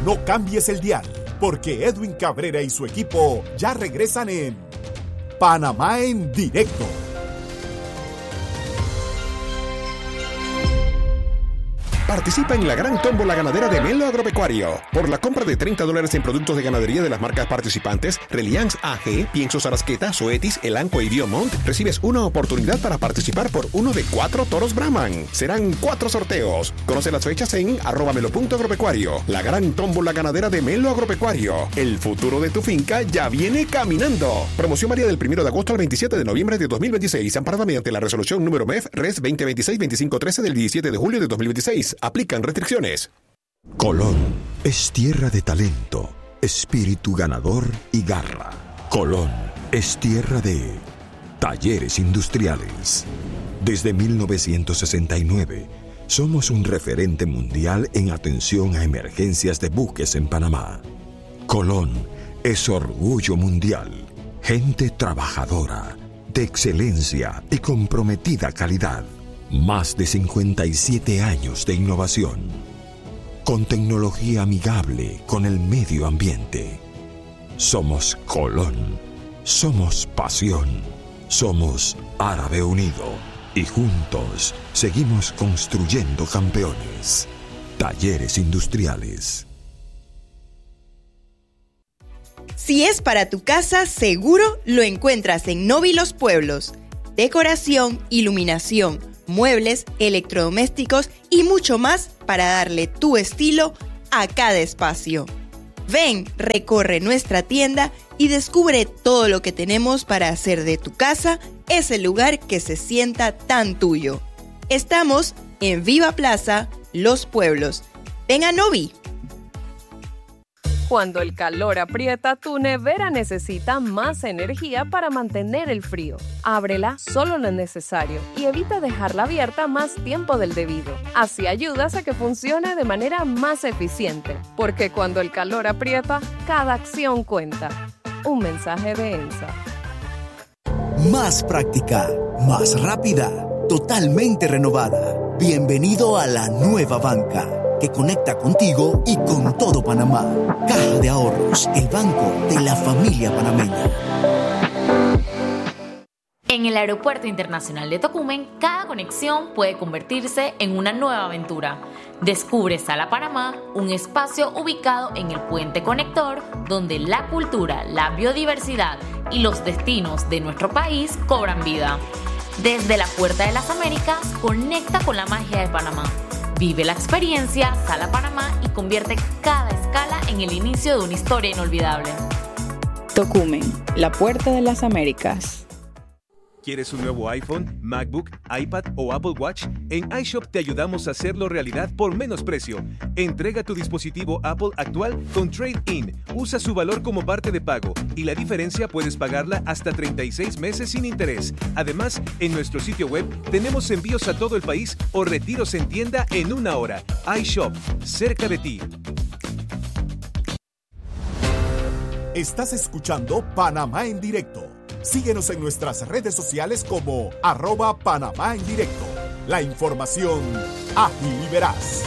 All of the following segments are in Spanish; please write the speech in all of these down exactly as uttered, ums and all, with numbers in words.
No cambies el dial, porque Edwin Cabrera y su equipo ya regresan en Panamá en Directo. Participa en la gran tómbola ganadera de Melo Agropecuario. Por la compra de treinta dólares en productos de ganadería de las marcas participantes, Reliance A G, Piensos Arasqueta, Zoetis, Elanco y Biomont, recibes una oportunidad para participar por uno de cuatro toros Brahman. Serán cuatro sorteos. Conoce las fechas en arroba melo punto agropecuario. La gran tómbola ganadera de Melo Agropecuario. El futuro de tu finca ya viene caminando. Promoción varía del primero de agosto al veintisiete de noviembre de dos mil veintiséis, amparada mediante la resolución número M E F Res veinte veintiséis veinticinco trece del diecisiete de julio de dos mil veintiséis. Aplican restricciones. Colón es tierra de talento, espíritu ganador y garra. Colón es tierra de talleres industriales. Desde mil novecientos sesenta y nueve, somos un referente mundial en atención a emergencias de buques en Panamá. Colón es orgullo mundial, gente trabajadora, de excelencia y comprometida calidad. Más de cincuenta y siete años de innovación, con tecnología amigable con el medio ambiente. Somos Colón, somos pasión, somos Árabe Unido y juntos seguimos construyendo campeones. Talleres Industriales. Si es para tu casa, seguro lo encuentras en Novi Los Pueblos. Decoración, iluminación, muebles, electrodomésticos y mucho más para darle tu estilo a cada espacio. Ven, recorre nuestra tienda y descubre todo lo que tenemos para hacer de tu casa ese lugar que se sienta tan tuyo. Estamos en Viva Plaza, Los Pueblos. Ven a Novi. Cuando el calor aprieta, tu nevera necesita más energía para mantener el frío. Ábrela solo lo necesario y evita dejarla abierta más tiempo del debido. Así ayudas a que funcione de manera más eficiente, porque cuando el calor aprieta, cada acción cuenta. Un mensaje de ENSA. Más práctica, más rápida, totalmente renovada. Bienvenido a la nueva banca, que conecta contigo y con todo Panamá. Caja de Ahorros, el banco de la familia panameña. En el Aeropuerto Internacional de Tocumen, cada conexión puede convertirse en una nueva aventura. Descubre Sala Panamá, un espacio ubicado en el puente conector, donde la cultura, la biodiversidad y los destinos de nuestro país cobran vida. Desde la Puerta de las Américas, conecta con la magia de Panamá. Vive la experiencia Sala Panamá y convierte cada escala en el inicio de una historia inolvidable. Tocumen, la Puerta de las Américas. ¿Quieres un nuevo iPhone, MacBook, iPad o Apple Watch? En iShop te ayudamos a hacerlo realidad por menos precio. Entrega tu dispositivo Apple actual con Trade-in. Usa su valor como parte de pago y la diferencia puedes pagarla hasta treinta y seis meses sin interés. Además, en nuestro sitio web tenemos envíos a todo el país o retiros en tienda en una hora. iShop, cerca de ti. Estás escuchando Panamá en Directo. Síguenos en nuestras redes sociales como arroba Panamá en Directo. La información ágil y veraz.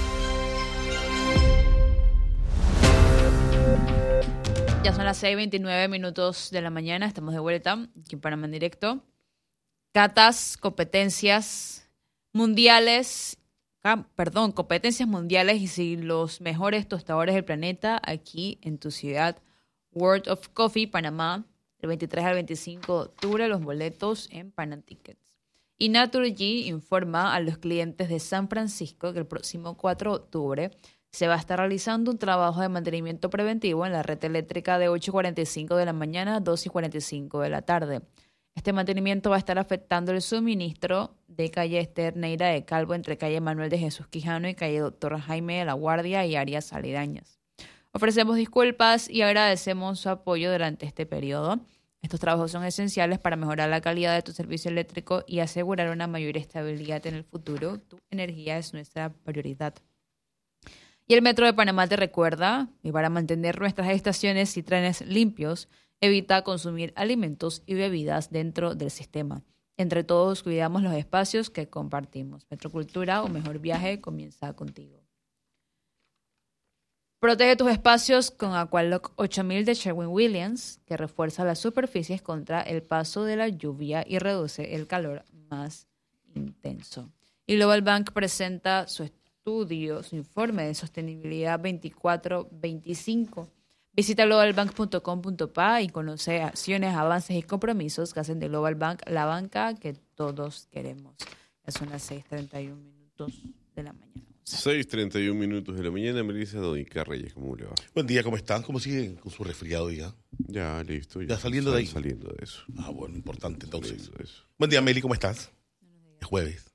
Ya son las seis y veintinueve minutos de la mañana. Estamos de vuelta aquí en Panamá en Directo. Catas, competencias mundiales, ah, perdón, competencias mundiales y si los mejores tostadores del planeta aquí en tu ciudad. World of Coffee, Panamá. El veintitrés al veinticinco de octubre, los boletos en Panam Tickets. Y Naturgy informa a los clientes de San Francisco que el próximo cuatro de octubre se va a estar realizando un trabajo de mantenimiento preventivo en la red eléctrica de ocho y cuarenta y cinco de la mañana a dos y cuarenta y cinco de la tarde. Este mantenimiento va a estar afectando el suministro de calle Esther Neira de Calvo entre calle Manuel de Jesús Quijano y calle Doctor Jaime de la Guardia y áreas aledañas. Ofrecemos disculpas y agradecemos su apoyo durante este periodo. Estos trabajos son esenciales para mejorar la calidad de tu servicio eléctrico y asegurar una mayor estabilidad en el futuro. Tu energía es nuestra prioridad. Y el Metro de Panamá te recuerda que para mantener nuestras estaciones y trenes limpios, evita consumir alimentos y bebidas dentro del sistema. Entre todos cuidamos los espacios que compartimos. Metrocultura, un mejor viaje, comienza contigo. Protege tus espacios con Aqualock ocho mil de Sherwin-Williams, que refuerza las superficies contra el paso de la lluvia y reduce el calor más intenso. Y Global Bank presenta su estudio, su informe de sostenibilidad veinticuatro veinticinco. Visita global bank punto com punto pa y conoce acciones, avances y compromisos que hacen de Global Bank la banca que todos queremos. Ya son las seis treinta y un minutos de la mañana. seis treinta y un minutos de la mañana, Melissa Donica Reyes, ¿cómo le va? Buen día, ¿cómo están? ¿Cómo siguen con su resfriado ya? Ya, listo. ¿Ya, ¿Ya saliendo de ahí? Saliendo de eso. Ah, bueno, importante entonces. De eso. Buen día, Meli, ¿cómo estás? Es jueves.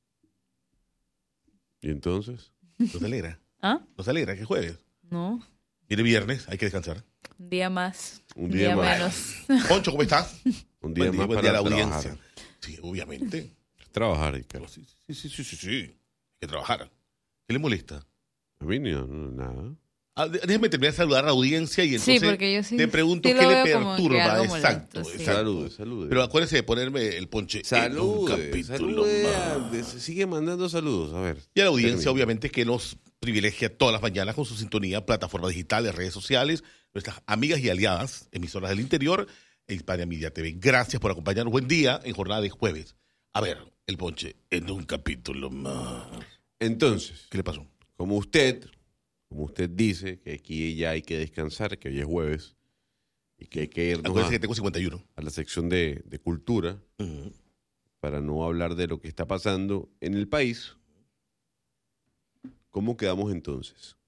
¿Y entonces? ¿No te alegra? ¿Ah? ¿No te alegra que es jueves? No. Viene viernes, hay que descansar. Un día más. Un día, Un día más. menos. Poncho, ¿cómo estás? Un día buen más día, buen para día a la trabajar. audiencia. Sí, obviamente. Trabajar, Ricardo. Sí, sí, sí, sí, sí, sí. Hay que trabajar. ¿Qué le molesta? A mí no, no nada. Ah, déjeme terminar de saludar a la audiencia y entonces Sí, porque yo sí, te pregunto sí qué lo le veo como que perturba. algo Exacto, molesto, sí. exacto. Salude, salude. Pero acuérdese de ponerme el ponche en un Salude, capítulo salude. más. Sigue mandando saludos, a ver. Y a la audiencia, Termina. obviamente, que nos privilegia todas las mañanas con su sintonía, plataformas digitales, redes sociales, nuestras amigas y aliadas, emisoras del interior e Hispania Media T V. Gracias por acompañarnos. Buen día en jornada de jueves. A ver, el ponche en un capítulo más. Entonces, ¿Qué le pasó? como usted, como usted dice, que aquí ya hay que descansar, que hoy es jueves, y que hay que irnos Acuérdense a, que tengo cincuenta y uno. a la sección de, de cultura, Uh-huh. para no hablar de lo que está pasando en el país. ¿Cómo quedamos entonces?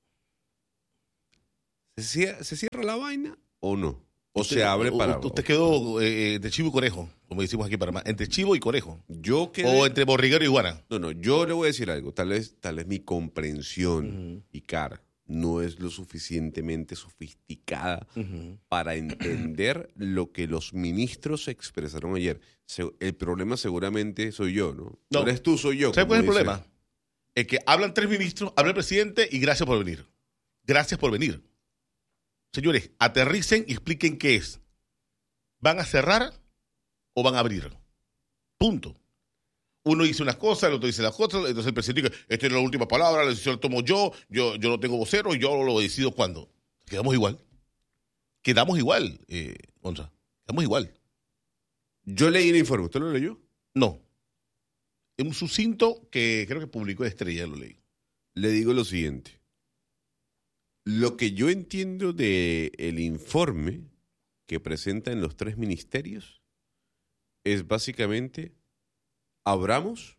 ¿Se cierra, ¿se cierra la vaina o no? ¿O Usted- se abre para...? u- Usted quedó eh, entre chivo y conejo, como decimos aquí en Panamá. Entre chivo y conejo. Yo quedé... O entre borriguero y iguana. No, no, yo le voy a decir algo. Tal vez, tal vez mi comprensión, Ujú. y cara, no es lo suficientemente sofisticada Uh-huh. para entender lo que los ministros expresaron ayer. Se- el problema seguramente soy yo, ¿no? No. No eres tú, soy yo. ¿Sabe cuál es el como dice- problema? Es que hablan tres ministros, habla el presidente y gracias por venir. Gracias por venir. Señores, aterricen y expliquen qué es. ¿Van a cerrar o van a abrir? Punto. Uno dice unas cosas, el otro dice las cosas, entonces el presidente dice, esta es la última palabra, la decisión la tomo yo, yo, yo no tengo vocero, yo lo decido cuando. Quedamos igual. Quedamos igual, eh, Gonza. Quedamos igual. Yo leí el informe. ¿Usted lo leyó? No. Es un sucinto que creo que publicó Estrella, lo leí. Le digo lo siguiente. Lo que yo entiendo del informe que presentan los tres ministerios es básicamente abramos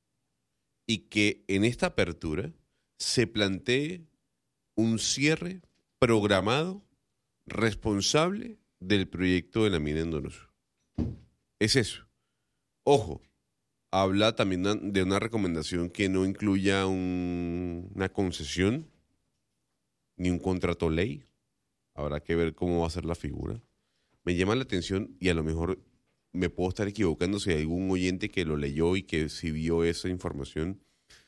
y que en esta apertura se plantee un cierre programado, responsable del proyecto de la mina en Donoso. Es eso. Ojo, habla también de una recomendación que no incluya un- una concesión ni un contrato ley. Habrá que ver cómo va a ser la figura. Me llama la atención y a lo mejor me puedo estar equivocando si hay algún oyente que lo leyó y que si vio esa información.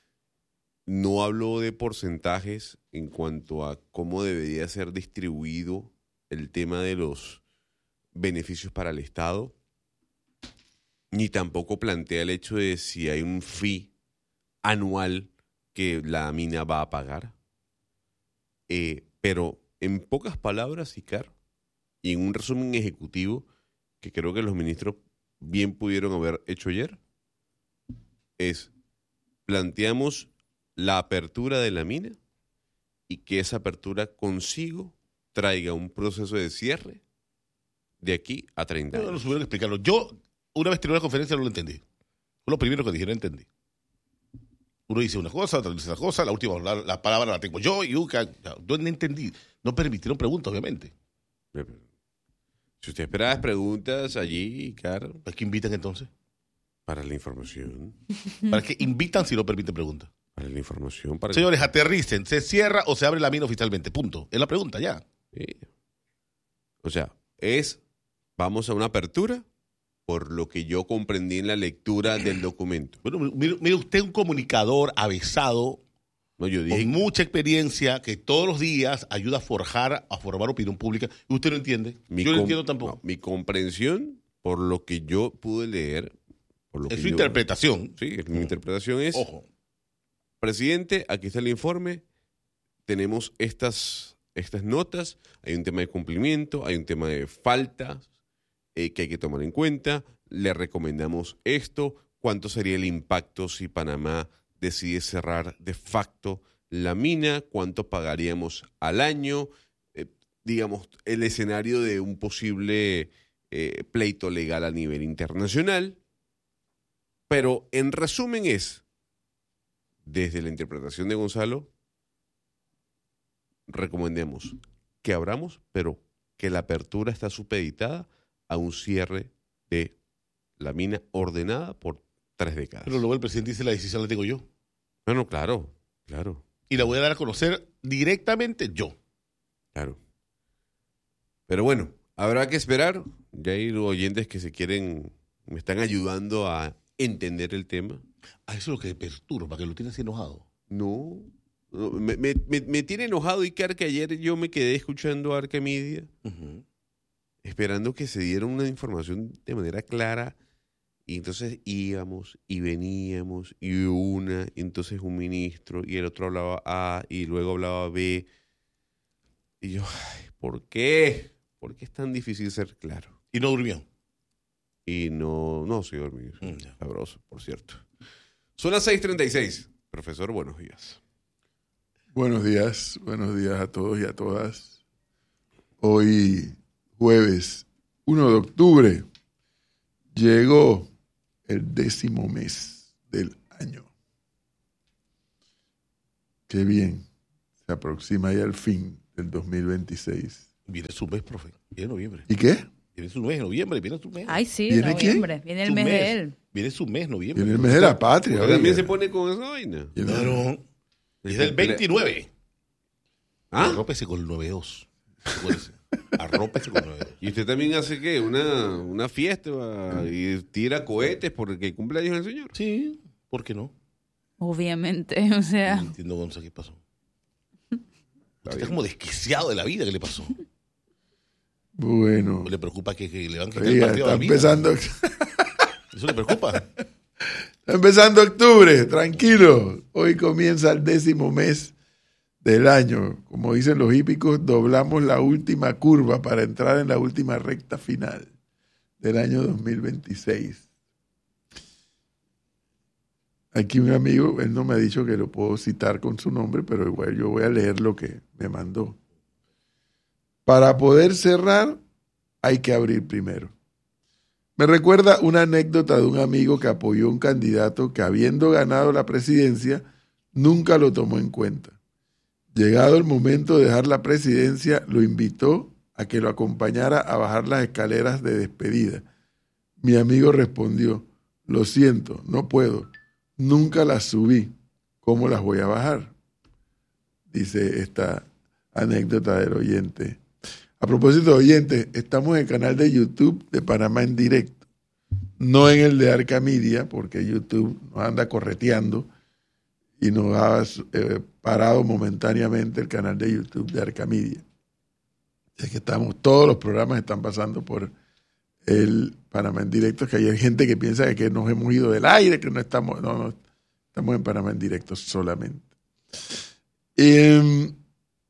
No habló de porcentajes en cuanto a cómo debería ser distribuido el tema de los beneficios para el Estado, ni tampoco plantea el hecho de si hay un fee anual que la mina va a pagar. Eh, pero en pocas palabras, Icar, y en un resumen ejecutivo que creo que los ministros bien pudieron haber hecho ayer, es planteamos la apertura de la mina y que esa apertura consigo traiga un proceso de cierre de aquí a treinta No, años. no supieron explicarlo. Yo, una vez terminé la conferencia, no lo entendí. Fue lo primero que dijeron, entendí. Uno dice una cosa, otro dice otra cosa, la última la, la palabra la tengo yo y Uca. Yo no entendí. No permitieron preguntas, obviamente. Si usted espera preguntas allí, Icar, ¿Para qué invitan entonces? para la información, ¿Para qué invitan si no permiten preguntas? para la información, para Señores, aterricen. ¿Se cierra o se abre la mina oficialmente? Punto. Es la pregunta, ya. Sí. O sea, es, vamos a una apertura, por lo que yo comprendí en la lectura del documento. Bueno, mire, mire usted un comunicador avesado, No, yo dije, con mucha experiencia, que todos los días ayuda a forjar, a formar opinión pública. ¿Y usted no entiende? mi Yo no com- entiendo tampoco. no, mi comprensión, por lo que yo pude leer, por lo Es que su yo- interpretación. Sí, mi interpretación es, Ojo. presidente, aquí está el informe, tenemos estas, estas notas, hay un tema de cumplimiento, hay un tema de faltas eh, que hay que tomar en cuenta, le recomendamos esto, cuánto sería el impacto si Panamá decide cerrar de facto la mina, cuánto pagaríamos al año, eh, digamos, el escenario de un posible eh, pleito legal a nivel internacional. Pero en resumen es, desde la interpretación de Gonzalo, recomendemos que abramos, pero que la apertura está supeditada a un cierre de la mina ordenada por tres décadas. Pero luego el presidente dice la decisión la tengo yo. Bueno, claro, claro. Y la voy a dar a conocer directamente yo. Claro. Pero bueno, habrá que esperar. Ya hay oyentes que se quieren, me están ayudando a entender el tema. Ah, eso es lo que perturba, que lo tienes enojado. No, no me, me, me, me tiene enojado, Icar, que ayer yo me quedé escuchando a Arcamedia, uh-huh. esperando que se diera una información de manera clara. Y entonces íbamos y veníamos y una, y entonces un ministro y el otro hablaba A y luego hablaba B. Y yo, ay, ¿por qué? ¿Por qué es tan difícil ser claro? ¿Y no durmió? Y no, no, sí dormí. Mm, sabroso, por cierto. Son las seis treinta y seis. Profesor, buenos días. Buenos días, buenos días a todos y a todas. Hoy, jueves primero de octubre, llegó el décimo mes del año. Qué bien, se aproxima ya el fin del dos mil veintiséis. Viene su mes, profe, viene noviembre. ¿Y qué? Viene su mes, noviembre, viene su mes. Ay, sí, ¿Viene noviembre, quién? viene el Su mes, mes. de él. Viene su mes, noviembre. Viene el mes de la patria. Porque también oiga. se pone con esa vaina. Claro. Es del veintinueve. ¿Ah? Arrópese con el nueve dos. Arrópese con el nueve dos. ¿Y usted también hace qué? ¿Una, una fiesta uh, y tira cohetes porque cumple años el señor? Sí, ¿por qué no? Obviamente, o sea. No entiendo, Gonza, ¿qué pasó? Está como desquiciado de la vida, ¿qué le pasó? Bueno. ¿Le preocupa que, que le van a quitar Oiga, el partido está a la vida? empezando. ¿Eso le preocupa? Está empezando octubre, tranquilo. Hoy comienza el décimo mes del año. Como dicen los hípicos, doblamos la última curva para entrar en la última recta final del año dos mil veintiséis. Aquí un amigo, él no me ha dicho que lo puedo citar con su nombre, pero igual yo voy a leer lo que me mandó. Para poder cerrar, hay que abrir primero. Me recuerda una anécdota de un amigo que apoyó a un candidato que, habiendo ganado la presidencia, nunca lo tomó en cuenta. Llegado el momento de dejar la presidencia, lo invitó a que lo acompañara a bajar las escaleras de despedida. Mi amigo respondió: lo siento, no puedo. Nunca las subí. ¿Cómo las voy a bajar? Dice esta anécdota del oyente. A propósito de oyentes, estamos en el canal de YouTube de Panamá en Directo, no en el de Arcamedia, porque YouTube nos anda correteando y nos ha eh, parado momentáneamente el canal de YouTube de Arcamedia. Es que estamos, todos los programas están pasando por el Panamá en Directo, que hay gente que piensa que nos hemos ido del aire, que no estamos, no, no, estamos en Panamá en Directo solamente. Eh,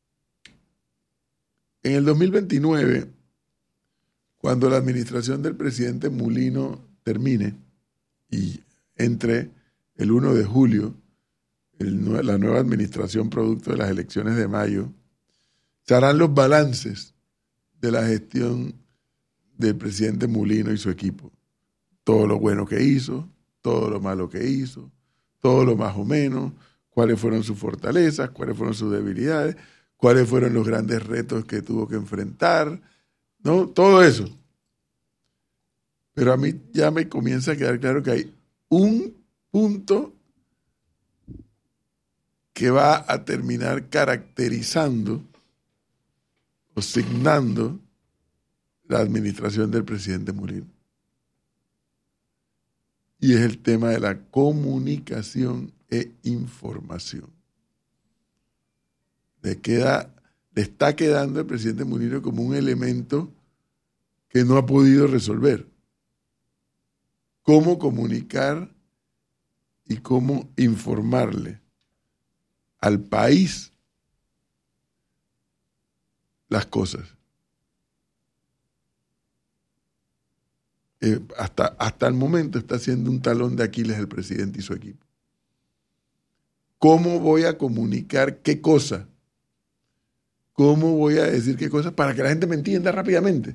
en el dos mil veintinueve, cuando la administración del presidente Mulino termine y entre el primero de julio, el, la nueva administración producto de las elecciones de mayo, se harán los balances de la gestión del presidente Mulino y su equipo. Todo lo bueno que hizo, todo lo malo que hizo, todo lo más o menos, cuáles fueron sus fortalezas, cuáles fueron sus debilidades, cuáles fueron los grandes retos que tuvo que enfrentar, ¿no? Todo eso. Pero a mí ya me comienza a quedar claro que hay un punto que va a terminar caracterizando o signando la administración del presidente Mulino. Y es el tema de la comunicación e información. Le, queda, le está quedando al presidente Mulino como un elemento que no ha podido resolver. Cómo comunicar y cómo informarle al país las cosas. Eh, hasta, hasta el momento está siendo un talón de Aquiles el presidente y su equipo. ¿Cómo voy a comunicar qué cosa? ¿Cómo voy a decir qué cosa para que la gente me entienda rápidamente?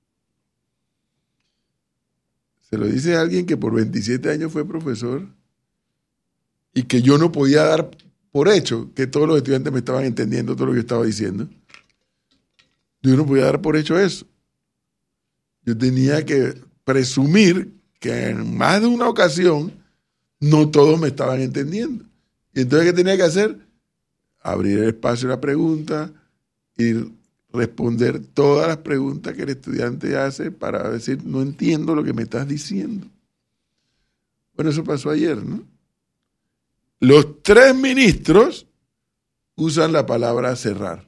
Se lo dice a alguien que por veintisiete años fue profesor y que yo no podía dar por hecho que todos los estudiantes me estaban entendiendo todo lo que yo estaba diciendo. Yo no podía dar por hecho eso. Yo tenía que presumir que en más de una ocasión no todos me estaban entendiendo. Y entonces, ¿qué tenía que hacer? Abrir el espacio a la pregunta y responder todas las preguntas que el estudiante hace para decir, no entiendo lo que me estás diciendo. Bueno, eso pasó ayer, ¿no? Los tres ministros usan la palabra cerrar.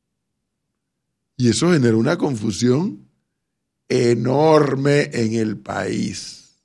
Y eso genera una confusión enorme en el país.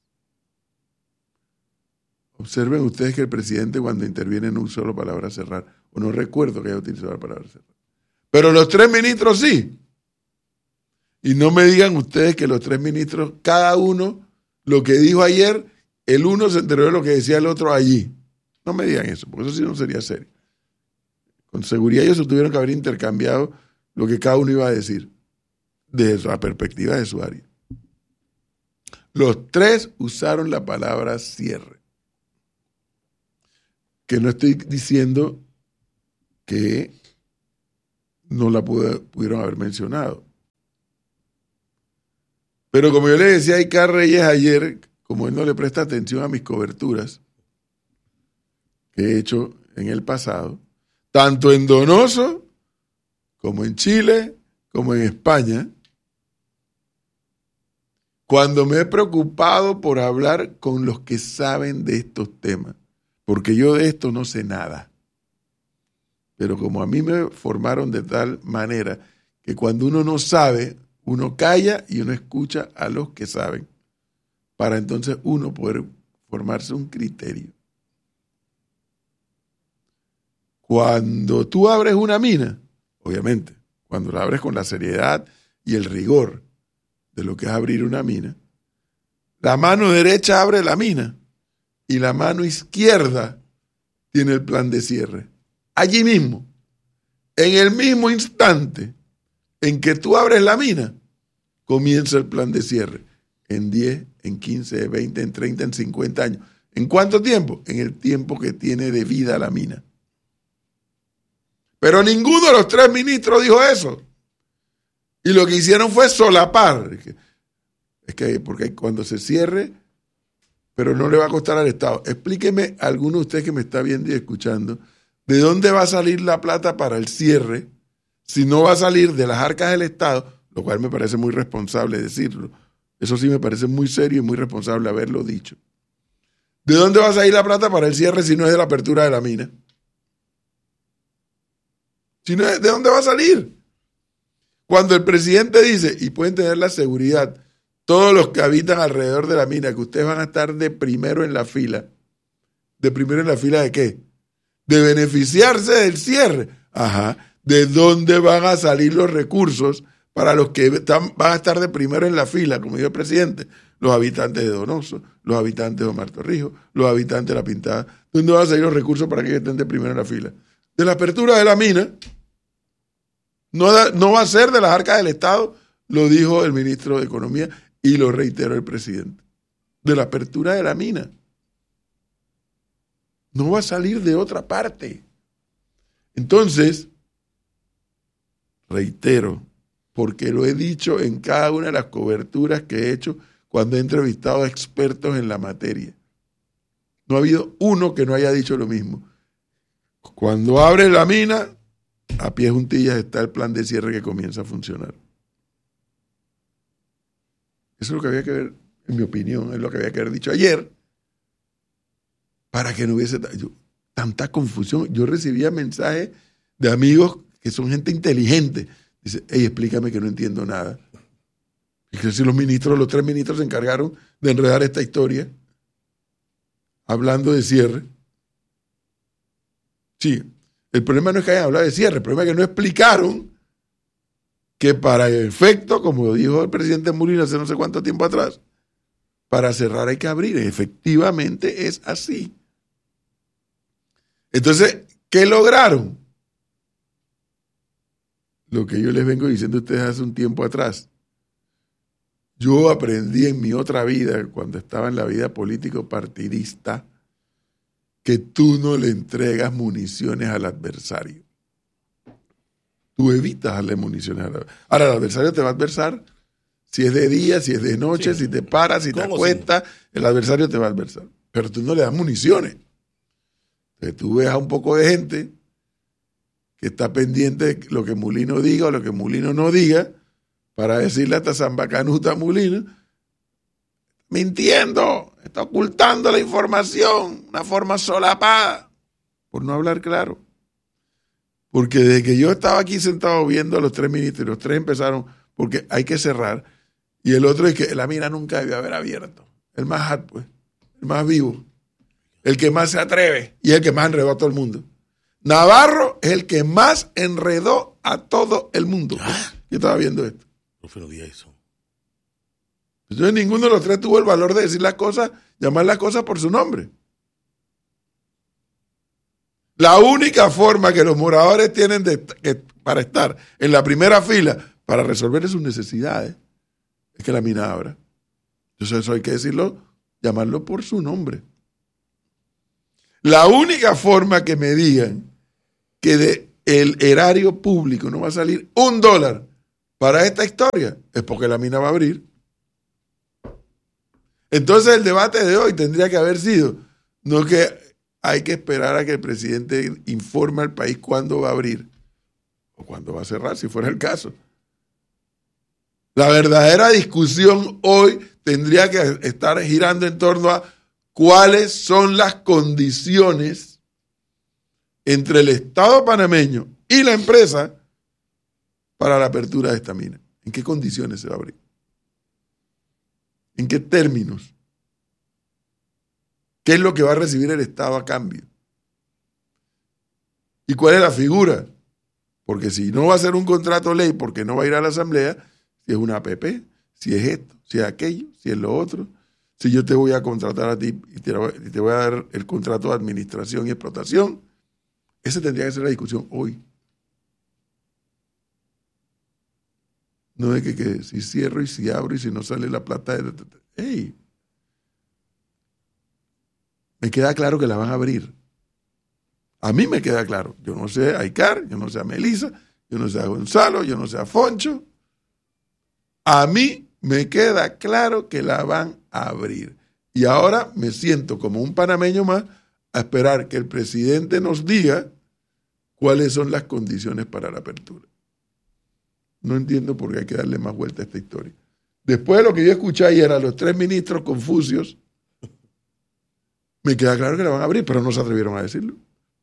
Observen ustedes que el presidente cuando interviene no usó la palabra cerrar, o no recuerdo que haya utilizado la palabra cerrar. Pero los tres ministros sí. Y no me digan ustedes que los tres ministros, cada uno, lo que dijo ayer, el uno se enteró de lo que decía el otro allí. No me digan eso, porque eso sí no sería serio. Con seguridad ellos tuvieron que haber intercambiado lo que cada uno iba a decir desde la perspectiva de su área. Los tres usaron la palabra cierre. Que no estoy diciendo que no la pude, pudieron haber mencionado. Pero como yo le decía a Icar Reyes ayer, como él no le presta atención a mis coberturas que he hecho en el pasado, tanto en Donoso, como en Chile, como en España, cuando me he preocupado por hablar con los que saben de estos temas, porque yo de esto no sé nada. Pero como a mí me formaron de tal manera que cuando uno no sabe, uno calla y uno escucha a los que saben, para entonces uno poder formarse un criterio. Cuando tú abres una mina, obviamente, cuando la abres con la seriedad y el rigor de lo que es abrir una mina, la mano derecha abre la mina y la mano izquierda tiene el plan de cierre. Allí mismo, en el mismo instante en que tú abres la mina, comienza el plan de cierre. En diez, en quince, en veinte, en treinta, en cincuenta años. ¿En cuánto tiempo? En el tiempo que tiene de vida la mina. Pero ninguno de los tres ministros dijo eso. Y lo que hicieron fue solapar. Es que porque cuando se cierre, pero no le va a costar al Estado. Explíqueme, alguno de ustedes que me está viendo y escuchando, ¿de dónde va a salir la plata para el cierre si no va a salir de las arcas del Estado? Lo cual me parece muy responsable decirlo. Eso sí me parece muy serio y muy responsable haberlo dicho. ¿De dónde va a salir la plata para el cierre si no es de la apertura de la mina? Si no es, ¿de dónde va a salir? Cuando el presidente dice, y pueden tener la seguridad, todos los que habitan alrededor de la mina, que ustedes van a estar de primero en la fila. ¿De primero en la fila de qué? De beneficiarse del cierre. Ajá. ¿De dónde van a salir los recursos para los que están, van a estar de primero en la fila, como dijo el presidente? Los habitantes de Donoso, los habitantes de Omar Torrijos, los habitantes de La Pintada. ¿Dónde van a salir los recursos para que estén de primero en la fila? De la apertura de la mina. No, da, no va a ser de las arcas del Estado, lo dijo el ministro de Economía y lo reiteró el presidente. De la apertura de la mina. No va a salir de otra parte. Entonces, reitero, porque lo he dicho en cada una de las coberturas que he hecho cuando he entrevistado a expertos en la materia. No ha habido uno que no haya dicho lo mismo. Cuando abre la mina, a pie juntillas está el plan de cierre que comienza a funcionar. Eso es lo que había que ver, en mi opinión, es lo que había que haber dicho ayer, para que no hubiese tanta confusión. Yo recibía mensajes de amigos que son gente inteligente. Dice, hey, explícame que no entiendo nada. Y que si los ministros, los tres ministros se encargaron de enredar esta historia, hablando de cierre. Sí, el problema no es que hayan hablado de cierre, el problema es que no explicaron que para efecto, como dijo el presidente Mulino hace no sé cuánto tiempo atrás, para cerrar hay que abrir. Efectivamente es así. Entonces, ¿qué lograron? Lo que yo les vengo diciendo a ustedes hace un tiempo atrás. Yo aprendí en mi otra vida, cuando estaba en la vida político-partidista, que tú no le entregas municiones al adversario. Tú evitas darle municiones al adversario. Ahora, el adversario te va a adversar si es de día, si es de noche, sí. si te paras, si te acuestas, sí? El adversario te va a adversar. Pero tú no le das municiones. Entonces tú ves a un poco de gente que está pendiente de lo que Mulino diga o lo que Mulino no diga, para decirle hasta Zambacanuta a Mulino, mintiendo, está ocultando la información, una forma solapada, por no hablar claro. Porque desde que yo estaba aquí sentado viendo a los tres ministros, los tres empezaron, porque hay que cerrar, y el otro es que la mina nunca debió haber abierto. El más hot, pues, el más vivo, el que más se atreve, y el que más enredó a todo el mundo. Navarro es el que más enredó a todo el mundo. ¿Ah? Yo estaba viendo esto. No fue lo día eso. Entonces ninguno de los tres tuvo el valor de decir las cosas, llamar las cosas por su nombre. La única forma que los moradores tienen de, que, para estar en la primera fila para resolver sus necesidades es que la mina abra. Entonces eso hay que decirlo, llamarlo por su nombre. La única forma que me digan que del erario público no va a salir un dólar para esta historia es porque la mina va a abrir. Entonces el debate de hoy tendría que haber sido, no que hay que esperar a que el presidente informe al país cuándo va a abrir o cuándo va a cerrar, si fuera el caso. La verdadera discusión hoy tendría que estar girando en torno a cuáles son las condiciones entre el Estado panameño y la empresa para la apertura de esta mina. ¿En qué condiciones se va a abrir? ¿En qué términos? ¿Qué es lo que va a recibir el Estado a cambio? ¿Y cuál es la figura? Porque si no va a ser un contrato ley, porque no va a ir a la asamblea, si es una A P P, si es esto, si es aquello, si es lo otro, si yo te voy a contratar a ti y te, y te voy a dar el contrato de administración y explotación, esa tendría que ser la discusión hoy. No de que, que si cierro y si abro y si no sale la plata. De... ¡Ey! Me queda claro que la van a abrir. A mí me queda claro. Yo no sé a Icar, yo no sé a Melissa, yo no sé a Gonzalo, yo no sé a Foncho. A mí me queda claro que la van a abrir. Y ahora me siento como un panameño más a esperar que el presidente nos diga cuáles son las condiciones para la apertura. No entiendo por qué hay que darle más vuelta a esta historia. Después de lo que yo escuché ayer a los tres ministros confucios, me queda claro que la van a abrir, pero no se atrevieron a decirlo.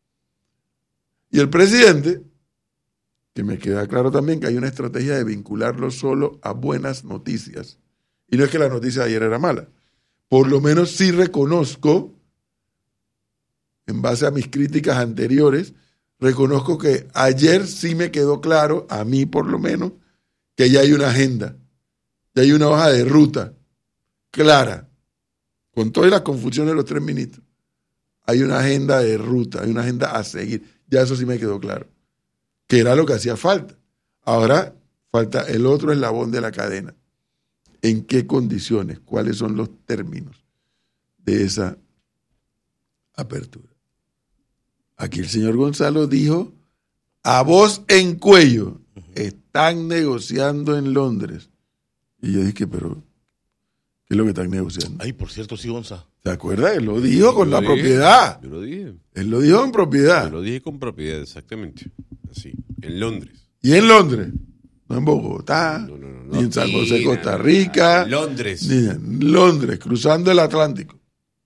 Y el presidente, que me queda claro también que hay una estrategia de vincularlo solo a buenas noticias. Y no es que la noticia de ayer era mala. Por lo menos sí reconozco, en base a mis críticas anteriores, reconozco que ayer sí me quedó claro, a mí por lo menos, que ya hay una agenda, ya hay una hoja de ruta clara, con todas las confusiones de los tres ministros. Hay una agenda de ruta, hay una agenda a seguir. Ya eso sí me quedó claro, que era lo que hacía falta. Ahora falta el otro eslabón de la cadena. ¿En qué condiciones? ¿Cuáles son los términos de esa apertura? Aquí el señor Gonzalo dijo, a voz en cuello, están negociando en Londres. Y yo dije, pero, ¿qué es lo que están negociando? Ay, por cierto, sí, Gonzalo. ¿Se acuerda? Él lo dijo con Yo la lo dije, propiedad. Yo lo dije. Él lo dijo en propiedad. Yo lo dije con propiedad, exactamente. Así, en Londres. ¿Y en Londres? No en Bogotá, No, no, no, ni en San José, Ni Costa nada, Rica. en Londres. Ni en Londres, cruzando el Atlántico.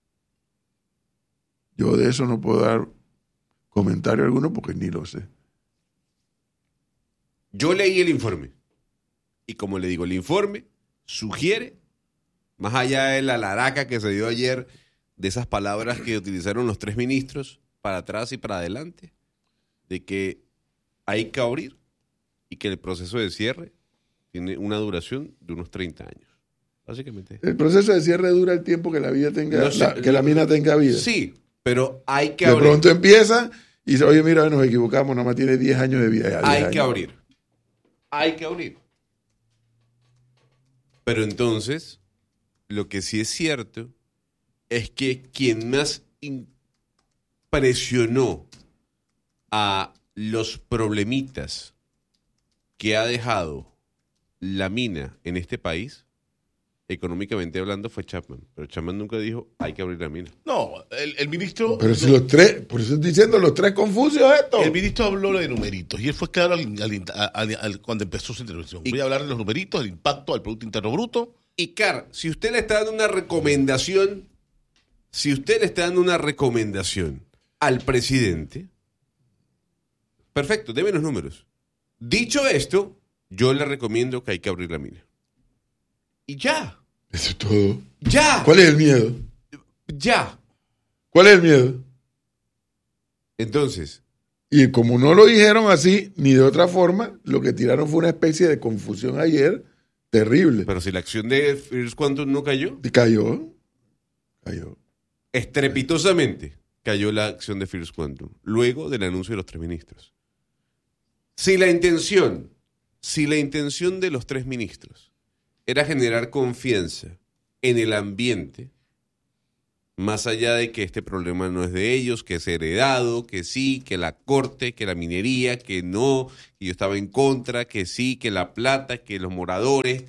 Yo de eso no puedo dar comentario alguno porque ni lo sé. Yo leí el informe. Y como le digo, el informe sugiere, más allá de la laraca que se dio ayer, de esas palabras que utilizaron los tres ministros para atrás y para adelante, de que hay que abrir y que el proceso de cierre tiene una duración de unos treinta años. Básicamente. El proceso de cierre dura el tiempo que la vida tenga, No sé, la, que la mina tenga vida. Sí, pero hay que de abrir. De pronto empieza y dice, oye, mira, nos equivocamos, nada más tiene diez años de vida. Ya, hay años. que abrir. Hay que abrir. Pero entonces, lo que sí es cierto es que quien más impresionó a los problemitas que ha dejado la mina en este país, económicamente hablando, fue Chapman. Pero Chapman nunca dijo, hay que abrir la mina. No, el, el ministro... Pero si los tres, por eso estoy diciendo, los tres confusos esto. El ministro habló de numeritos y él fue claro al, al, al, al, cuando empezó su intervención. Voy a hablar de los numeritos, el impacto al Producto Interno Bruto. Y Car, si usted le está dando una recomendación, si usted le está dando una recomendación al presidente, perfecto, deme los números. Dicho esto, yo le recomiendo que hay que abrir la mina. Y ya. Eso es todo. Ya. ¿Cuál es el miedo? Ya. ¿Cuál es el miedo? Entonces. Y como no lo dijeron así, ni de otra forma, lo que tiraron fue una especie de confusión ayer terrible. Pero si la acción de First Quantum no cayó. Cayó. Cayó. Estrepitosamente cayó la acción de First Quantum, luego del anuncio de los tres ministros. Si la intención, si la intención de los tres ministros era generar confianza en el ambiente, más allá de que este problema no es de ellos, que es heredado, que sí, que la corte, que la minería, que no, que yo estaba en contra, que sí, que la plata, que los moradores.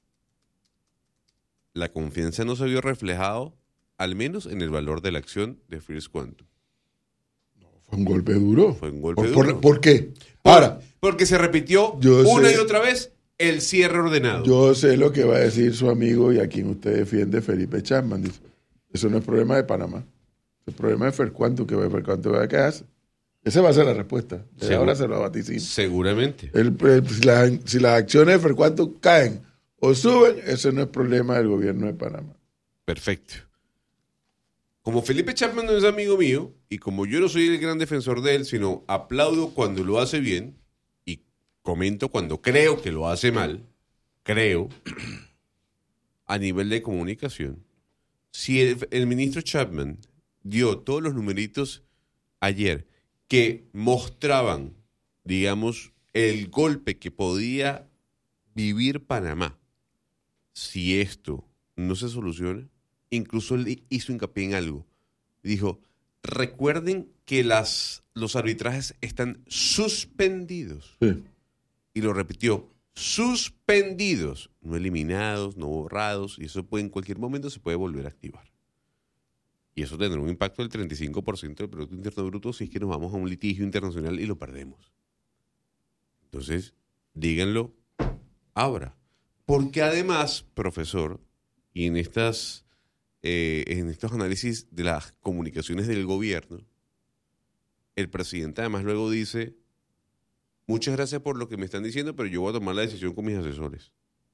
La confianza no se vio reflejado, al menos en el valor de la acción de First Quantum. Fue un golpe duro. Fue un golpe ¿Por, duro. Por, ¿Por qué? Por, Ahora. Porque se repitió yo una sé, y otra vez el cierre ordenado. Yo sé lo que va a decir su amigo y a quien usted defiende, Felipe Chapman. Dice, eso no es problema de Panamá. El problema es First Quantum, que First Quantum va a quedarse. Esa va a ser la respuesta. Desde ahora se lo vaticino. Seguramente. El, el, si, la, si las acciones de First Quantum caen o suben, ese no es problema del gobierno de Panamá. Perfecto. Como Felipe Chapman no es amigo mío, y como yo no soy el gran defensor de él, sino aplaudo cuando lo hace bien, y comento cuando creo que lo hace mal, creo, a nivel de comunicación, si el, el ministro Chapman dio todos los numeritos ayer que mostraban, digamos, el golpe que podía vivir Panamá, si esto no se soluciona, incluso él hizo hincapié en algo. Dijo, recuerden que las, los arbitrajes están suspendidos. Sí. Y lo repitió, suspendidos, no eliminados, no borrados, y eso puede, en cualquier momento se puede volver a activar. Y eso tendrá un impacto del treinta y cinco por ciento del Producto Interno Bruto si es que nos vamos a un litigio internacional y lo perdemos. Entonces, díganlo ahora. Porque además, profesor, y en estas eh, en estos análisis de las comunicaciones del gobierno, el presidente además luego dice, muchas gracias por lo que me están diciendo, pero yo voy a tomar la decisión con mis asesores.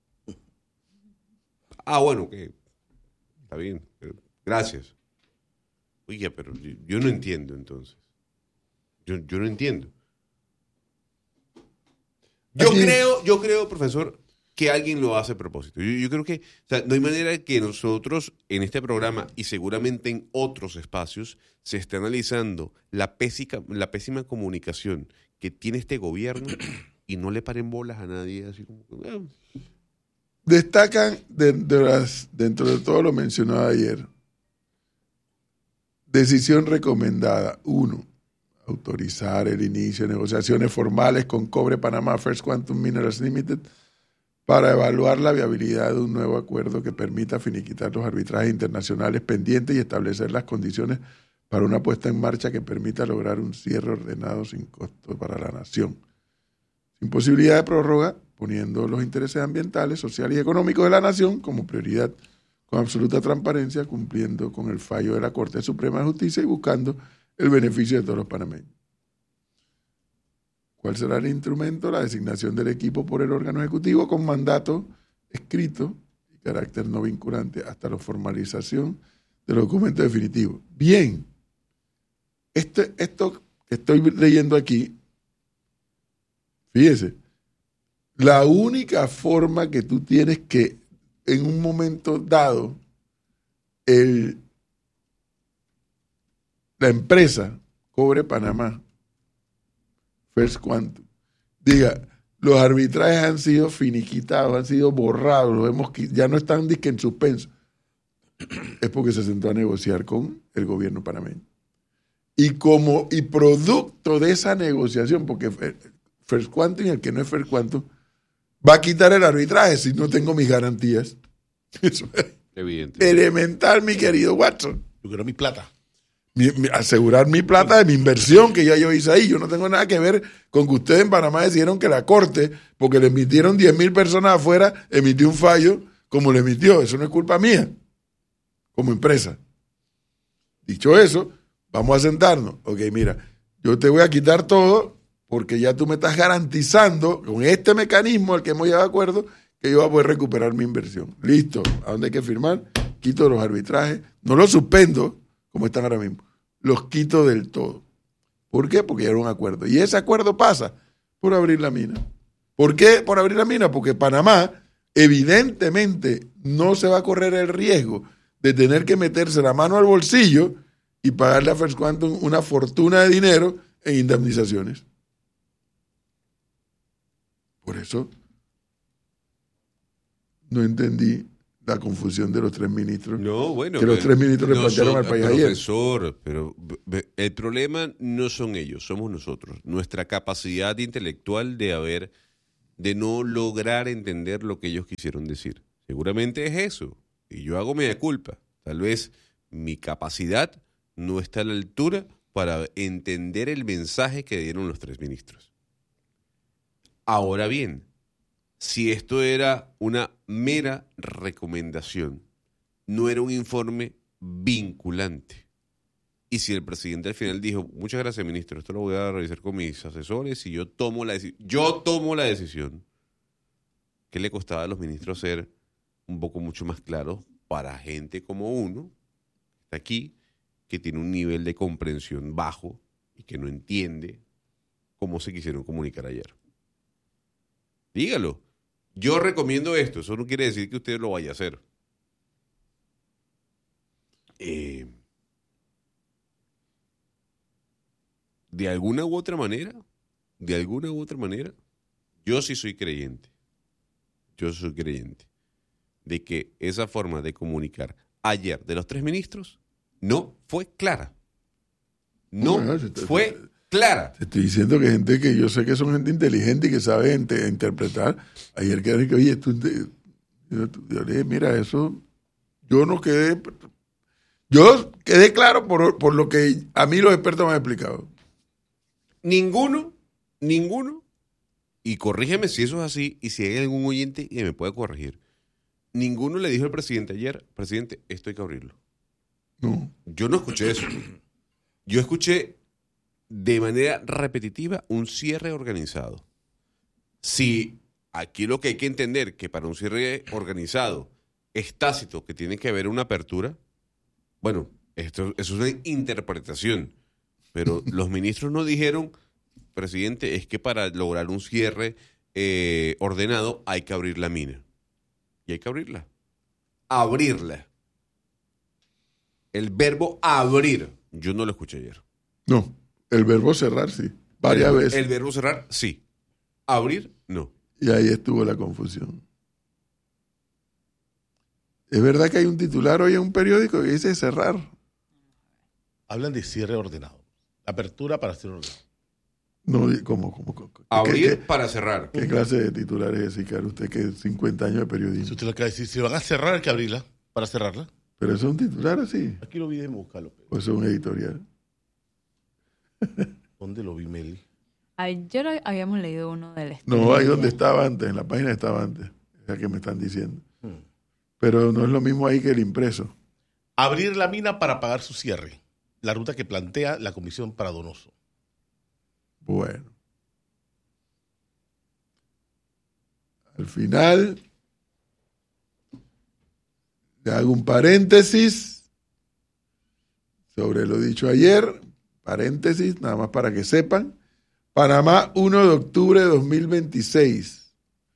Ah, bueno, que está bien, gracias. Oiga, pero yo, yo no entiendo entonces. Yo, yo no entiendo. Yo Aquí. creo, yo creo, profesor, que alguien lo hace a propósito. Yo, yo creo que, o sea, no hay manera que nosotros en este programa y seguramente en otros espacios se esté analizando la pésica, la pésima comunicación que tiene este gobierno y no le paren bolas a nadie. Así como, eh. Destacan de, de las, dentro de todo lo mencionado ayer. Decisión recomendada. Uno, autorizar el inicio de negociaciones formales con Cobre Panamá First Quantum Minerals Limited para evaluar la viabilidad de un nuevo acuerdo que permita finiquitar los arbitrajes internacionales pendientes y establecer las condiciones para una puesta en marcha que permita lograr un cierre ordenado sin costo para la nación. Sin posibilidad de prórroga, poniendo los intereses ambientales, sociales y económicos de la nación como prioridad, con absoluta transparencia, cumpliendo con el fallo de la Corte Suprema de Justicia y buscando el beneficio de todos los panameños. ¿Cuál será el instrumento? La designación del equipo por el órgano ejecutivo con mandato escrito y carácter no vinculante hasta la formalización del documento definitivo. Bien, este, esto que estoy leyendo aquí, fíjese, La única forma que tú tienes que, en un momento dado, el, la empresa Cobre Panamá, First Quantum, diga, los arbitrajes han sido finiquitados, han sido borrados, los hemos, ya no están disque en suspenso, es porque se sentó a negociar con el gobierno panameño. Y como y producto de esa negociación, porque First Quantum y el que no es First Quantum va a quitar el arbitraje si no tengo mis garantías. Eso es evidente. Elemental, mi querido Watson. Yo quiero mi plata. Mi, mi, asegurar mi plata de mi inversión que ya yo hice ahí. Yo no tengo nada que ver con que ustedes en Panamá decidieron que la Corte, porque le emitieron diez mil personas afuera, emitió un fallo como le emitió. Eso no es culpa mía, como empresa. Dicho eso, vamos a sentarnos. Ok, mira, yo te voy a quitar todo porque ya tú me estás garantizando con este mecanismo al que hemos llegado de acuerdo que yo voy a poder recuperar mi inversión. Listo. ¿A dónde hay que firmar? Quito los arbitrajes. No los suspendo, como están ahora mismo. Los quito del todo. ¿Por qué? Porque ya era un acuerdo. Y ese acuerdo pasa por abrir la mina. ¿Por qué por abrir la mina? Porque Panamá evidentemente no se va a correr el riesgo de tener que meterse la mano al bolsillo y pagarle a First Quantum una fortuna de dinero en indemnizaciones. Por eso no entendí la confusión de los tres ministros. No, bueno. Que los tres ministros le no plantearon son, al país profesor, ayer. Pero el problema no son ellos, somos nosotros. Nuestra capacidad intelectual de haber, de no lograr entender lo que ellos quisieron decir. Seguramente es eso. Y yo hago media culpa. Tal vez mi capacidad no está a la altura para entender el mensaje que dieron los tres ministros. Ahora bien, si esto era una mera recomendación, no era un informe vinculante. Y si el presidente al final dijo, muchas gracias, ministro, esto lo voy a revisar con mis asesores y yo tomo la decisión, yo tomo la decisión, ¿qué le costaba a los ministros ser un poco mucho más claros para gente como uno, que está aquí, que tiene un nivel de comprensión bajo y que no entiende cómo se quisieron comunicar ayer? Dígalo. Yo recomiendo esto. Eso no quiere decir que usted lo vaya a hacer. Eh, de alguna u otra manera, de alguna u otra manera, yo sí soy creyente. Yo soy creyente de que esa forma de comunicar ayer de los tres ministros no fue clara. No bueno, si te, fue clara. Te estoy diciendo que gente que yo sé que son gente inteligente y que sabe ent- interpretar. Ayer quedaron que, oye, tú, te, yo, yo le dije, mira, eso, yo no quedé, yo quedé claro por, por lo que a mí los expertos me han explicado. Ninguno, ninguno, y corrígeme si eso es así, y si hay algún oyente que me pueda corregir, ninguno le dijo al presidente ayer, presidente, esto hay que abrirlo. No. Yo no escuché eso. Yo escuché de manera repetitiva un cierre organizado. Si aquí lo que hay que entender que para un cierre organizado es tácito, que tiene que haber una apertura, bueno, esto, eso es una interpretación, pero los ministros no dijeron, presidente, es que para lograr un cierre eh, ordenado hay que abrir la mina. Y hay que abrirla. Abrirla. El verbo abrir, yo no lo escuché ayer. No, el verbo cerrar sí, varias el, veces. El verbo cerrar sí, abrir no. Y ahí estuvo la confusión. Es verdad que hay un titular hoy en un periódico que dice cerrar. Hablan de cierre ordenado, apertura para cierre ordenado. No, ¿cómo? cómo, cómo? Abrir ¿Qué, para cerrar. ¿Qué clase de titular es ese, Caro? Usted que cincuenta años de periodismo. Si usted lo acaba de decir, si van a cerrar hay que abrirla para cerrarla. Pero eso es un titular así. Aquí lo vi, de buscarlo. O eso es un editorial. ¿Dónde lo vi, Meli? Ayer habíamos leído uno del estilo. No, ahí donde estaba antes, en la página estaba antes. Es la que me están diciendo. Hmm. Pero no es lo mismo ahí que el impreso. Abrir la mina para pagar su cierre. La ruta que plantea la Comisión para Donoso. Bueno. Al final, le hago un paréntesis sobre lo dicho ayer. Paréntesis, nada más para que sepan. Panamá, uno de octubre de dos mil veintiséis.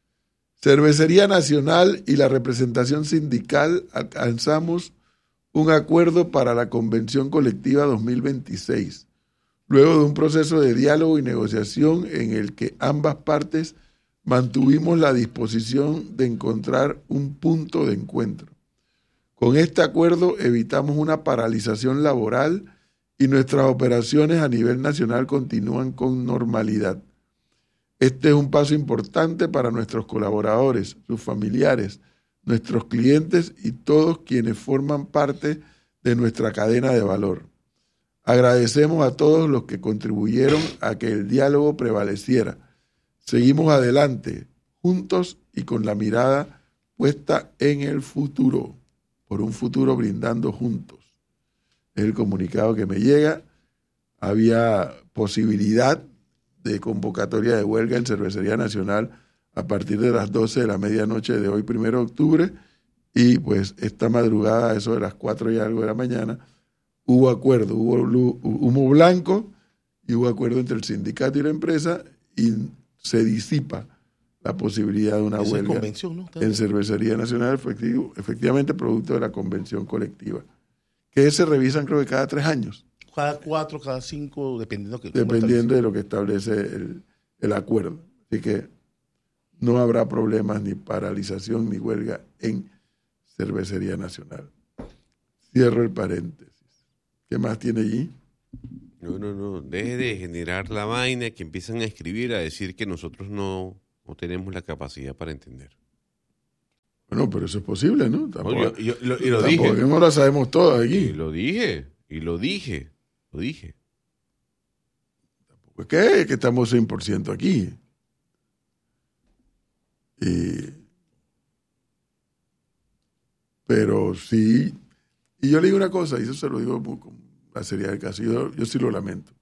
Cervecería Nacional y la representación sindical alcanzamos un acuerdo para la Convención Colectiva dos mil veintiséis, luego de un proceso de diálogo y negociación en el que ambas partes mantuvimos la disposición de encontrar un punto de encuentro. Con este acuerdo evitamos una paralización laboral y nuestras operaciones a nivel nacional continúan con normalidad. Este es un paso importante para nuestros colaboradores, sus familiares, nuestros clientes y todos quienes forman parte de nuestra cadena de valor. Agradecemos a todos los que contribuyeron a que el diálogo prevaleciera. Seguimos adelante, juntos y con la mirada puesta en el futuro, por un futuro brindando juntos. Es el comunicado que me llega. Había posibilidad de convocatoria de huelga en Cervecería Nacional a partir de las doce de la medianoche de hoy, primero de octubre, y pues esta madrugada, eso de las cuatro y algo de la mañana, hubo acuerdo, hubo humo blanco y hubo acuerdo entre el sindicato y la empresa y se disipa la posibilidad de una huelga convención, ¿no? en Cervecería Nacional, efectivo, efectivamente producto de la convención colectiva, que se revisan creo que cada tres años. Cada cuatro, cada cinco, dependiendo, que, dependiendo de lo que establece el, el acuerdo. Así que no habrá problemas ni paralización ni huelga en Cervecería Nacional. Cierro el paréntesis. ¿Qué más tiene allí? No, no, no. Deje de generar la vaina que empiezan a escribir, a decir que nosotros no, no tenemos la capacidad para entender. Bueno, pero eso es posible, ¿no? Tampoco, no, yo, yo, lo, y lo tampoco dije. no lo sabemos todos aquí. Y lo dije, y lo dije, lo dije. Tampoco es que, que estamos cien por ciento aquí. Y, pero sí, y yo le digo una cosa, y eso se lo digo con la seriedad del caso, yo, yo sí lo lamento.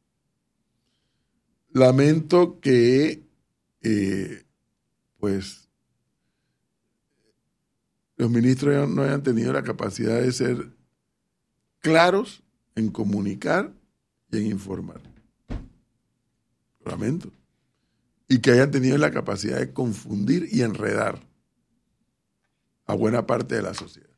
Lamento que, eh, pues, los ministros no hayan tenido la capacidad de ser claros en comunicar y en informar. Lo lamento. Y que hayan tenido la capacidad de confundir y enredar a buena parte de la sociedad.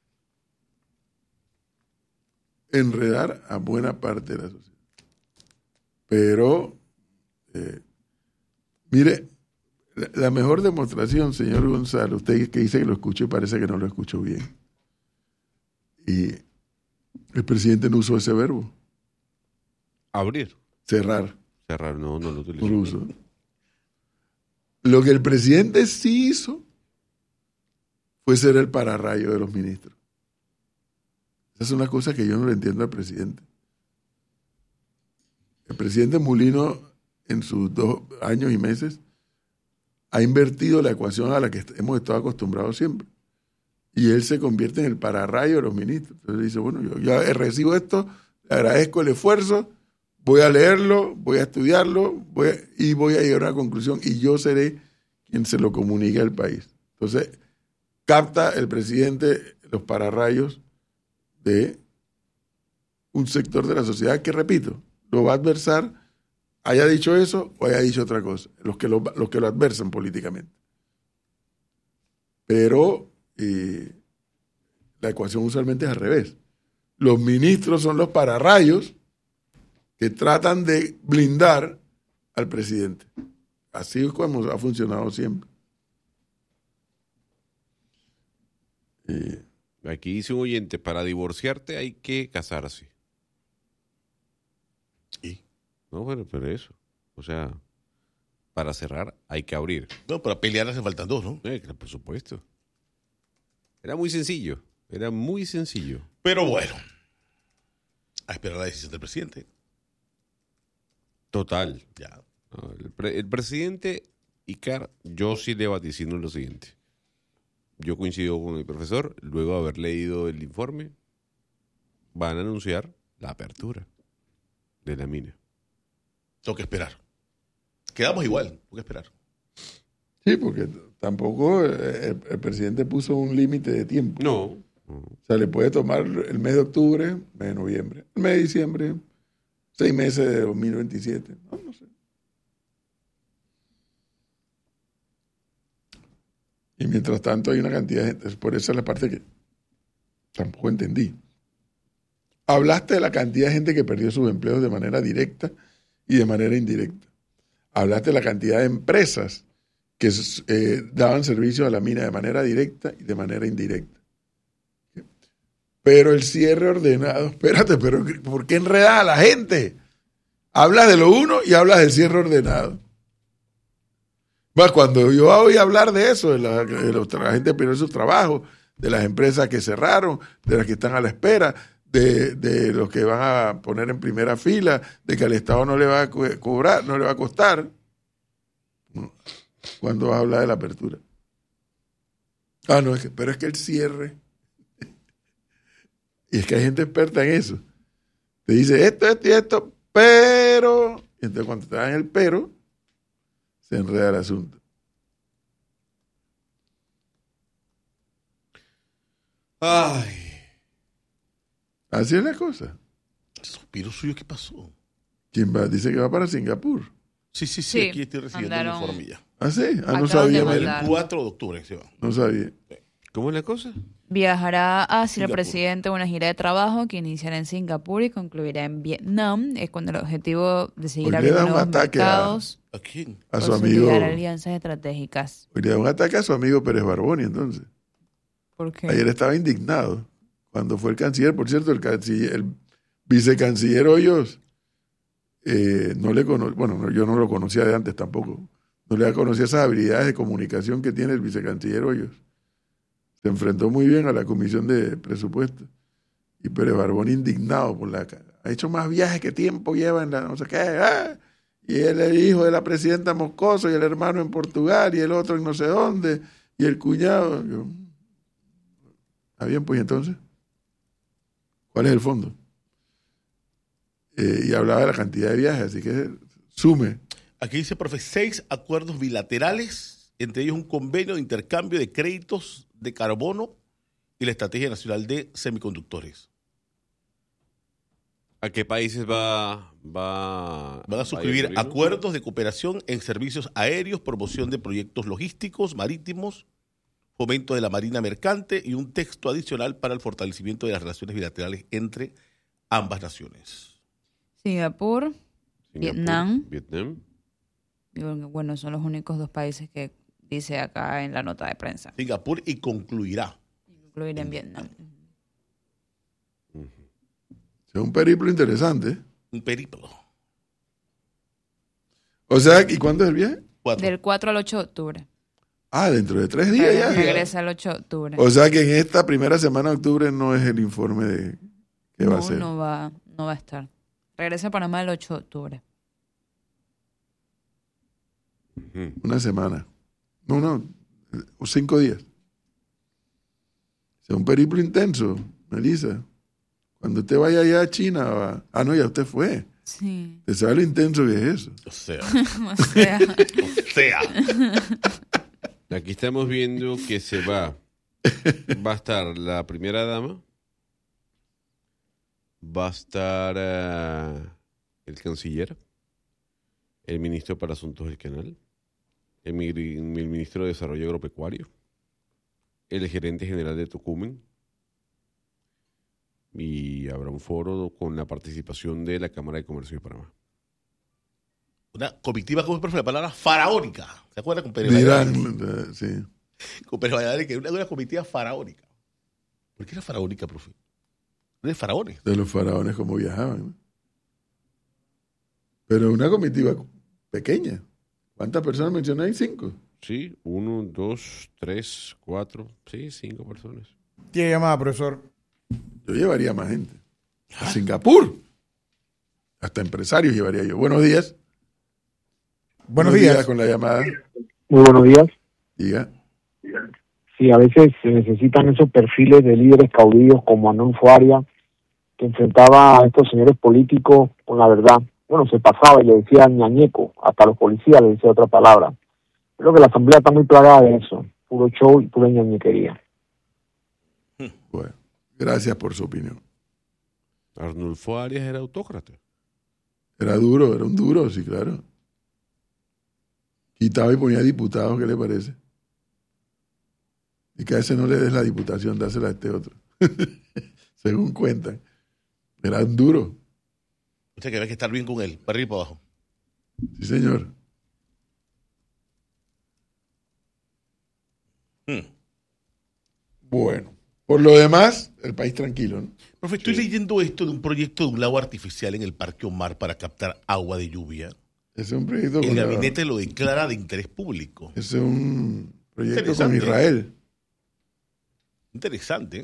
Enredar a buena parte de la sociedad. Pero, eh, mire, la, la mejor demostración, señor Gonzalo, usted que dice que lo escuchó y parece que no lo escuchó bien. Y el presidente no usó ese verbo. Abrir. Cerrar. Cerrar, no, no lo utilizó. No lo usó. Lo que el presidente sí hizo fue ser el pararrayo de los ministros. Esa es una cosa que yo no le entiendo al presidente. El presidente Mulino, en sus dos años y meses, ha invertido la ecuación a la que hemos estado acostumbrados siempre. Y él se convierte en el pararrayo de los ministros. Entonces dice, bueno, yo ya recibo esto, le agradezco el esfuerzo, voy a leerlo, voy a estudiarlo voy a, y voy a llegar a una conclusión y yo seré quien se lo comunique al país. Entonces, capta el presidente los pararrayos de un sector de la sociedad que, repito, lo va a adversar, haya dicho eso o haya dicho otra cosa, los que lo, los que lo adversan políticamente. Pero eh, la ecuación usualmente es al revés. Los ministros son los pararrayos que tratan de blindar al presidente. Así es como ha funcionado siempre. Eh, Aquí dice un oyente, para divorciarte hay que casarse. ¿Y? No, bueno, pero eso. O sea, para cerrar hay que abrir. No, para pelear hace faltan dos, ¿no? Eh, por supuesto. Era muy sencillo. Era muy sencillo. Pero bueno, a esperar la decisión del presidente. Total. Ya. No, el, pre- el presidente Icar, yo sí le vaticino lo siguiente. Yo coincido con el profesor, luego de haber leído el informe, van a anunciar la apertura de la mina. Tengo que esperar. Quedamos igual, tengo que esperar. Sí, porque tampoco el, el presidente puso un límite de tiempo. No. O sea, le puede tomar el mes de octubre, mes de noviembre, el mes de diciembre, seis meses de dos mil veintisiete. No, no sé. Y mientras tanto hay una cantidad de gente. Por eso es la parte que tampoco entendí. Hablaste de la cantidad de gente que perdió sus empleos de manera directa y de manera indirecta. Hablaste de la cantidad de empresas que eh, daban servicio a la mina de manera directa y de manera indirecta. Pero el cierre ordenado, espérate, pero ¿por qué enredas a la gente? Hablas de lo uno y hablas del cierre ordenado. Más cuando yo oí hablar de eso, de la, de los, la gente perdió sus trabajos, de las empresas que cerraron, de las que están a la espera, de, de los que van a poner en primera fila, de que al Estado no le va a cobrar, no le va a costar. Cuando vas a hablar de la apertura. Ah, no, es que, pero es que el cierre. Y es que hay gente experta en eso. Te dice esto, esto y esto, pero. Y entonces cuando te dan el pero, se enreda el asunto. Ay. Así es la cosa. ¿El suspiro suyo qué pasó? ¿Quién va? Dice que va para Singapur. Sí, sí, sí, Sí, aquí estoy recibiendo mandaron- mi informe ya. ¿Ah, sí? Ah, Acaban no de sabía. mandar. Mira. El cuatro de octubre se va. No sabía. ¿Cómo es la cosa? Viajará hacia el Singapur. presidente en una gira de trabajo que iniciará en Singapur y concluirá en Vietnam. Es con el objetivo de seguir Hoy le da abriendo un nuevos ataque a- mercados, ¿A quién? A su consolidar amigo. alianzas estratégicas. Hoy le da un ataque a su amigo Pérez Barboni, entonces. ¿Por qué? Ayer estaba indignado cuando fue el canciller. Por cierto, el, canciller, el vicecanciller Hoyos, eh, no le cono- bueno, no, yo no lo conocía de antes tampoco. No le conocía esas habilidades de comunicación que tiene el vicecanciller Hoyos. Se enfrentó muy bien a la comisión de presupuesto. Y Pérez Barboni indignado por la cara. Ha hecho más viajes que tiempo lleva en la no sé qué. ¡Ah! Y él es el hijo de la presidenta Moscoso y el hermano en Portugal y el otro en no sé dónde y el cuñado. Yo, ¿está bien, pues, entonces? ¿Cuál es el fondo? Eh, y hablaba de la cantidad de viajes, así que sume. Aquí dice, profe, seis acuerdos bilaterales, entre ellos un convenio de intercambio de créditos de carbono y la Estrategia Nacional de Semiconductores. ¿A qué países va, va Van a suscribir acuerdos de cooperación en servicios aéreos, promoción de proyectos logísticos, marítimos, fomento de la marina mercante y un texto adicional para el fortalecimiento de las relaciones bilaterales entre ambas naciones. Singapur, Singapur, Vietnam. Vietnam. Y bueno, son los únicos dos países que dice acá en la nota de prensa. Singapur y concluirá. Incluir en Vietnam. Es un periplo interesante. Un periplo. O sea, ¿y cuándo es el viaje? Cuatro. Del cuatro al ocho de octubre. Ah, dentro de tres días ya. Regresa el ocho de octubre. O sea que en esta primera semana de octubre no es el informe de qué va no, a ser. no va, no va a estar. Regresa a Panamá el ocho de octubre. Una semana. No, no, cinco días. Es un periplo intenso, Melissa. Cuando usted vaya allá a China, va... ah, no, ya usted fue. Sí. ¿Te sabe lo intenso que es eso? O sea. O sea. O sea. Aquí estamos viendo que se va. Va a estar la primera dama. Va a estar uh, el canciller. El ministro para Asuntos del Canal. El, el ministro de Desarrollo Agropecuario. El gerente general de Tocumen. Y habrá un foro con la participación de la Cámara de Comercio de Panamá. Una comitiva, ¿cómo es, profe? La palabra faraónica. ¿Se acuerda con Pérez Dirán, Valladares? eh, sí. Con Pérez Valladares, que era una comitiva faraónica. ¿Por qué era faraónica, profe? De faraones. De los faraones como viajaban. ¿no? Pero una comitiva pequeña. ¿Cuántas personas mencioné ahí? Cinco. Sí, uno, dos, tres, cuatro, sí, cinco personas. ¿Tiene llamada, profesor? Yo llevaría más gente. A Singapur. Hasta empresarios llevaría yo. Buenos días. Buenos días. Con la llamada. Muy buenos días. Diga. Sí, a veces se necesitan esos perfiles de líderes caudillos como Arnulfo Arias, que enfrentaba a estos señores políticos con la verdad. Bueno, se pasaba y le decía ñañeco, hasta los policías le decía otra palabra. Creo que la asamblea está muy plagada de eso, puro show y pura ñañequería. Bueno, gracias por su opinión. Arnulfo Arias era autócrata. Era duro, era un duro, sí, claro. Quitaba y ponía diputados, ¿qué le parece? Y que a ese no le des la diputación, dásela a este otro. Según cuentan. Eran duros. O sea que hay que estar bien con él, para arriba y para abajo. Sí, señor. Hmm. Bueno, por lo demás, el país tranquilo, ¿no? Profe, estoy sí. leyendo esto de un proyecto de un lago artificial en el Parque Omar para captar agua de lluvia. Ese es un proyecto. El gabinete la... lo declara de interés público. Ese es un proyecto con Israel. Interesante.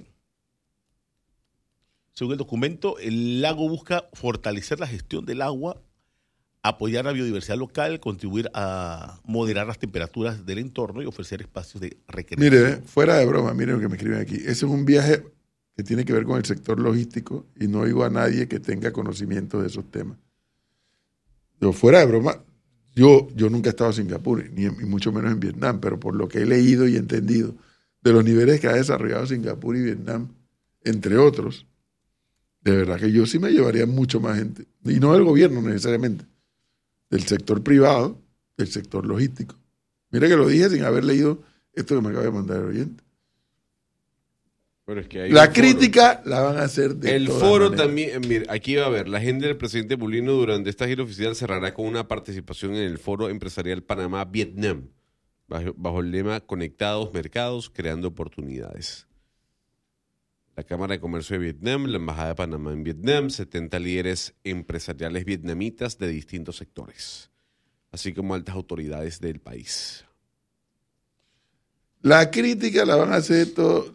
Según el documento, el lago busca fortalecer la gestión del agua, apoyar la biodiversidad local, contribuir a moderar las temperaturas del entorno y ofrecer espacios de recreación. Mire, fuera de broma, miren lo que me escriben aquí. Ese es un viaje que tiene que ver con el sector logístico y no oigo a nadie que tenga conocimiento de esos temas. Yo, fuera de broma, yo, yo nunca he estado en Singapur, ni, ni mucho menos en Vietnam, pero por lo que he leído y entendido de los niveles que ha desarrollado Singapur y Vietnam, entre otros, de verdad que yo sí me llevaría mucho más gente, y no del gobierno necesariamente, del sector privado, del sector logístico. Mira que lo dije sin haber leído esto que me acaba de mandar el oyente. Pero es que hay la crítica foro. La van a hacer de el todas foro maneras. También, mira, aquí va a ver, la agenda del presidente Mulino durante esta gira oficial cerrará con una participación en el Foro Empresarial Panamá-Vietnam, bajo, bajo el lema Conectados Mercados, Creando Oportunidades. La Cámara de Comercio de Vietnam, la Embajada de Panamá en Vietnam, setenta líderes empresariales vietnamitas de distintos sectores, así como altas autoridades del país. La crítica la van a hacer todo,